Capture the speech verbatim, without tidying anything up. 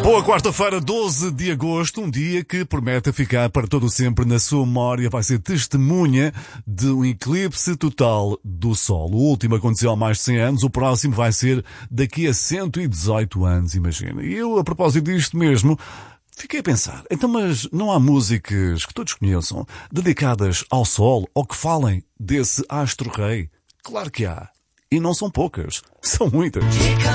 Boa quarta-feira, doze de agosto, um dia que promete ficar para todo sempre na sua memória. Vai ser testemunha de um eclipse total do Sol. O último aconteceu há mais de cem anos, o próximo vai ser daqui a cento e dezoito anos, imagina. E eu, a propósito disto mesmo, fiquei a pensar, então mas não há músicas que todos conheçam, dedicadas ao Sol, ou que falem desse astro-rei? Claro que há. E não são poucas, são muitas.